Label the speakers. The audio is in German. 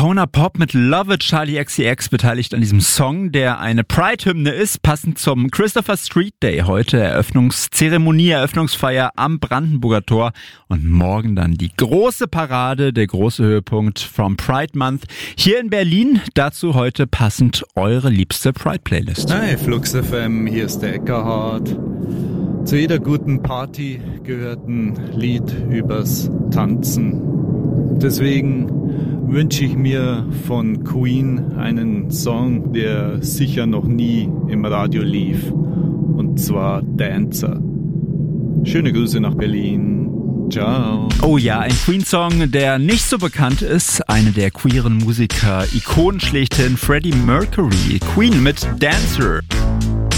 Speaker 1: Daytona Pop mit Love It, Charli XCX beteiligt an diesem Song, der eine Pride-Hymne ist, passend zum Christopher Street Day. Heute Eröffnungszeremonie, Eröffnungsfeier am Brandenburger Tor und morgen dann die große Parade, der große Höhepunkt vom Pride Month hier in Berlin. Dazu heute passend eure liebste Pride-Playlist.
Speaker 2: Hi, Flux FM, hier ist der Eckerhard. Zu jeder guten Party gehört ein Lied übers Tanzen. Deswegen wünsche ich mir von Queen einen Song, der sicher noch nie im Radio lief. Und zwar Dancer. Schöne Grüße nach Berlin. Ciao.
Speaker 1: Oh ja, ein Queen-Song, der nicht so bekannt ist. Eine der queeren Musiker-Ikonen schlechthin, Freddie Mercury. Queen mit Dancer.